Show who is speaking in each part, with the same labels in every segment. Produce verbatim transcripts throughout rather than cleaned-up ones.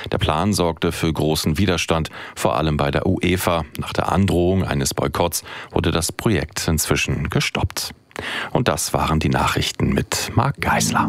Speaker 1: Der Plan sorgte für großen Widerstand, vor allem bei der UEFA. Nach der Androhung eines Boykotts wurde das Projekt inzwischen gestoppt. Und das waren die Nachrichten mit Marc Geisler.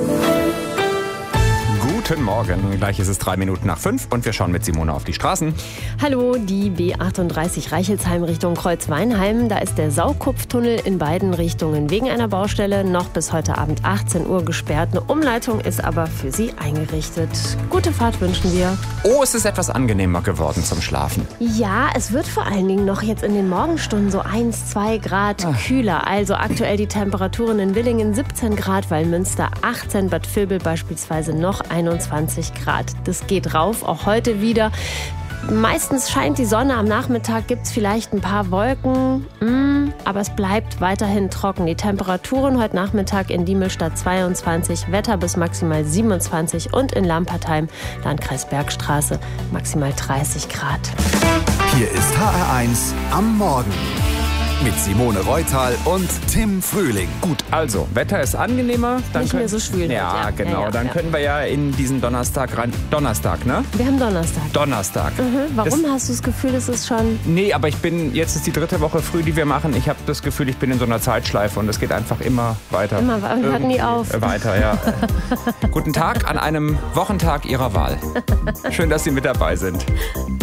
Speaker 2: Guten Morgen, gleich ist es drei Minuten nach fünf und wir schauen mit Simone auf die Straßen.
Speaker 3: Hallo, die B achtunddreißig Reichelsheim Richtung Kreuzweinheim. Da ist der Saukupftunnel in beiden Richtungen wegen einer Baustelle noch bis heute Abend achtzehn Uhr gesperrt. Eine Umleitung ist aber für Sie eingerichtet. Gute Fahrt wünschen wir.
Speaker 2: Oh, es ist etwas angenehmer geworden zum Schlafen.
Speaker 3: Ja, es wird vor allen Dingen noch jetzt in den Morgenstunden so eins, zwei Grad
Speaker 2: Ach.
Speaker 3: kühler. Also aktuell die Temperaturen in Willingen siebzehn Grad, Wallmünster achtzehn, Bad Vilbel beispielsweise noch einundzwanzig Grad. Das geht rauf, auch heute wieder. Meistens scheint die Sonne, am Nachmittag gibt es vielleicht ein paar Wolken, mm, aber es bleibt weiterhin trocken. Die Temperaturen heute Nachmittag in Diemelstadt zweiundzwanzig, Wetter bis maximal siebenundzwanzig und in Lampertheim, Landkreis Bergstraße, maximal dreißig Grad.
Speaker 4: Hier ist H R eins am Morgen mit Simone Reutal und Tim Frühling.
Speaker 2: Gut, also, Wetter ist angenehmer. Dann
Speaker 3: Nicht
Speaker 2: können,
Speaker 3: mehr so schwül.
Speaker 2: Ja,
Speaker 3: heute,
Speaker 2: genau.
Speaker 3: Ja, ja,
Speaker 2: dann
Speaker 3: ja.
Speaker 2: können wir ja in diesen Donnerstag rein. Donnerstag, ne?
Speaker 3: Wir haben Donnerstag.
Speaker 2: Donnerstag.
Speaker 3: Mhm. Warum
Speaker 2: Das,
Speaker 3: hast du das Gefühl, es ist schon...
Speaker 2: nee, aber ich bin, jetzt ist die dritte Woche früh, die wir machen. Ich habe das Gefühl, ich bin in so einer Zeitschleife und es geht einfach immer weiter.
Speaker 3: Immer we- und hört nie
Speaker 2: Irgendwie
Speaker 3: auf.
Speaker 2: Weiter, ja. Guten Tag an einem Wochentag Ihrer Wahl. Schön, dass Sie mit dabei sind.